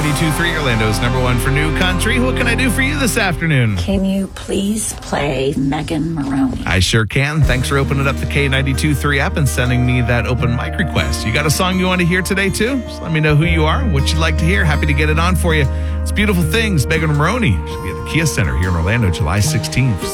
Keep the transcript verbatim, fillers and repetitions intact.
ninety-two point three, Orlando's number one for new country. What can I do for you this afternoon? Can you please play Megan Maroney? I sure can. Thanks for opening up the K ninety-two point three app and sending me that open mic request. You got a song you want to hear today, too? Just let me know who you are and what you'd like to hear. Happy to get it on for you. It's Beautiful Things, Megan Maroney. She'll be at the Kia Center here in Orlando, July sixteenth.